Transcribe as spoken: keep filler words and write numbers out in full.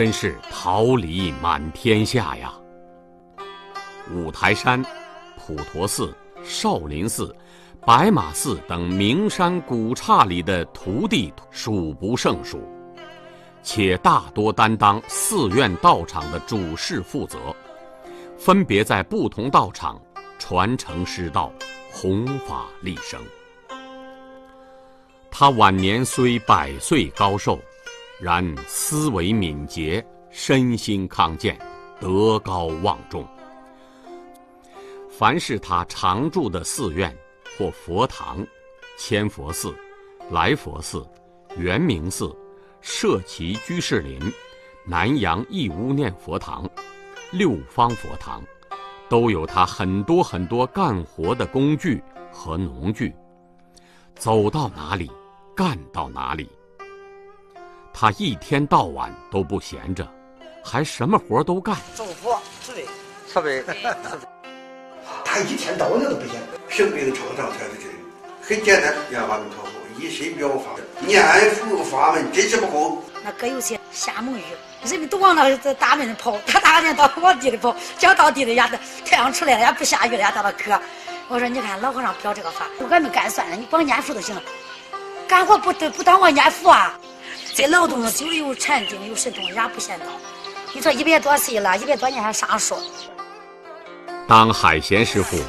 真是桃李满天下呀！五台山、普陀寺、少林寺、白马寺等名山古刹里的徒弟数不胜数，且大多担当寺院道场的主事负责，分别在不同道场传承师道，弘法利生。他晚年虽百岁高寿，然思维敏捷，身心康健，德高望重。凡是他常住的寺院或佛堂，千佛寺、来佛寺、圆明寺、社稷居士林、南阳义乌念佛堂、六方佛堂，都有他很多很多干活的工具和农具，走到哪里干到哪里。他一天到晚都不闲着，还什么活都干。 祝福，对， 设备。 他一天到晚都不闲，生病创伤才是真，很简单，念法门托付，一身表法，念佛法门真是不空。 那可有些瞎蒙语，人们都往那大门跑，他大门到往地里跑，讲到地里呀，太阳出来了也不下雨了也到了渴。我说你看老和尚表这个法，俺们干算了，你光念佛就行了，干活不不当我念佛啊。这劳动久了有禅定有神通也不嫌道。你说一百多岁了，一百多年还上树。 当海贤师傅